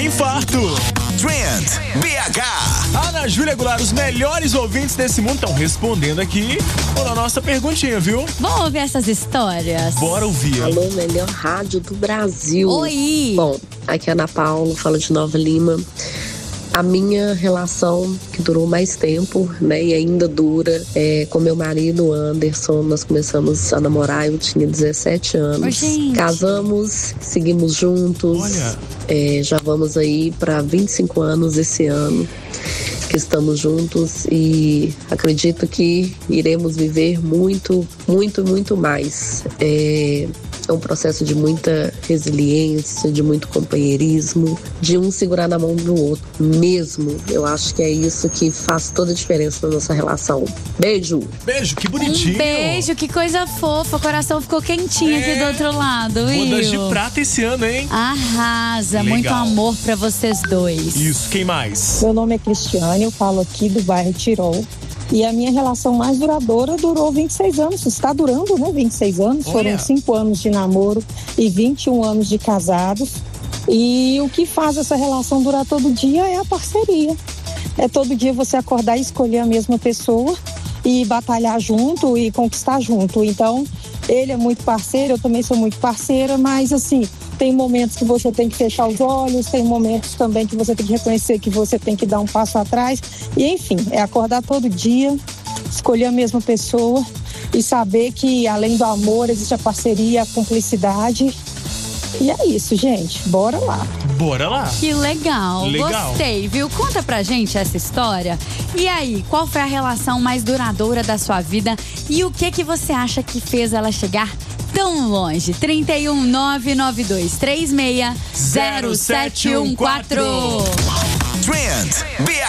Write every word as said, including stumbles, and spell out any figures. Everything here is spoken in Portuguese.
Infarto. Trend B H. Ana Júlia Goulart, os melhores ouvintes desse mundo estão respondendo aqui na nossa perguntinha, viu? Vamos ouvir essas histórias? Bora ouvir. Alô, melhor rádio do Brasil. Oi! Bom, aqui é a Ana Paula, fala de Nova Lima. A minha relação que durou mais tempo, né, e ainda dura, é com meu marido Anderson. Nós começamos a namorar, eu tinha dezessete anos. Oi, casamos, seguimos juntos. Olha. É, já vamos aí para vinte e cinco anos esse ano que estamos juntos e acredito que iremos viver muito, muito, muito mais. É, é um processo de muita resiliência, de muito companheirismo, de um segurar na mão do outro mesmo. Eu acho que é isso que faz toda a diferença na nossa relação. Beijo! Beijo, que bonitinho. Um beijo, que coisa fofa. O coração ficou quentinho É. aqui do outro lado, viu? Bodas de prata esse ano, hein? Arrasa, Legal. muito amor pra vocês dois. Isso, quem mais? Meu nome é Cristiane, eu falo aqui do bairro Tirol. E a minha relação mais duradoura durou vinte e seis anos. Está durando, né? vinte e seis anos. Olha. Foram cinco anos de namoro e vinte e um anos de casados. E o que faz essa relação durar todo dia é a parceria. É todo dia você acordar e escolher a mesma pessoa e batalhar junto e conquistar junto. Então, ele é muito parceiro, eu também sou muito parceira, mas assim, tem momentos que você tem que fechar os olhos, tem momentos também que você tem que reconhecer que você tem que dar um passo atrás. E enfim, é acordar todo dia, escolher a mesma pessoa e saber que além do amor existe a parceria, a cumplicidade. E é isso, gente. Bora lá. Bora lá. Que legal. Legal. Gostei, viu? Conta pra gente essa história. E aí, qual foi a relação mais duradoura da sua vida e o que que você acha que fez ela chegar tão longe? trinta e um, nove nove dois três seis, zero sete um quatro. Trend B H.